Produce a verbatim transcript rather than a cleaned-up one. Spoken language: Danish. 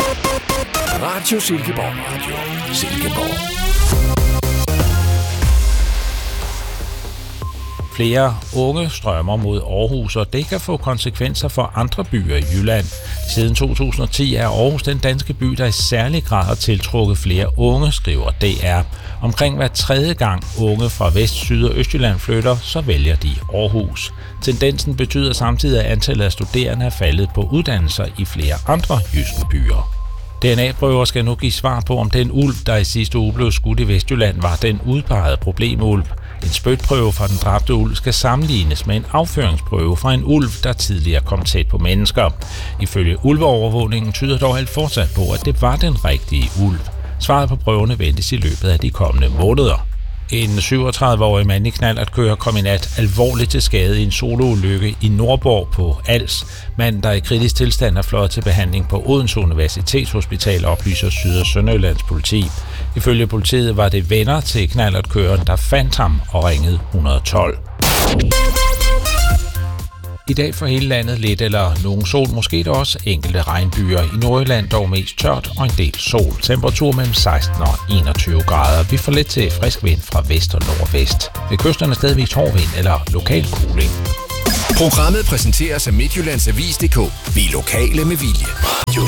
Radio Silkeborg. Radio Silkeborg. Flere unge strømmer mod Aarhus, og det kan få konsekvenser for andre byer i Jylland. Siden to tusind og ti er Aarhus den danske by, der i særlig grad har tiltrukket flere unge, skriver D R. Omkring hver tredje gang unge fra Vest-, Syd- og Østjylland flytter, så vælger de Aarhus. Tendensen betyder samtidig, at antallet af studerende er faldet på uddannelser i flere andre jyske byer. D N A-prøver skal nu give svar på, om den ulv, der i sidste uge blev skudt i Vestjylland, var den udpegede problemulv. En spytprøve fra den dræbte ulv skal sammenlignes med en afføringsprøve fra en ulv, der tidligere kom tæt på mennesker. Ifølge ulveovervågningen tyder dog alt fortsat på, at det var den rigtige ulv. Svaret på prøverne ventes i løbet af de kommende måneder. En syvogtredive-årig mand i knallertkører kom i nat alvorligt til skade i en soloulykke i Nordborg på Als. Manden, der i kritisk tilstand er fløjet til behandling på Odense Universitetshospital, oplyser Syd- og Sønderjyllands politi. Ifølge politiet var det venner til knallertkøreren, der fandt ham og ringede et hundrede og tolv. I dag for hele landet lidt eller nogen sol, måske der også enkelte regnbyer. I Nordjylland dog mest tørt og en del sol. Temperatur mellem seksten og enogtyve grader. Vi får lidt til frisk vind fra vest og nordvest. Ved kysterne stadigvis hård vind eller lokal kuling. Programmet præsenteres af Midtjyllands Avis punktum d k. Vi er lokale med vilje.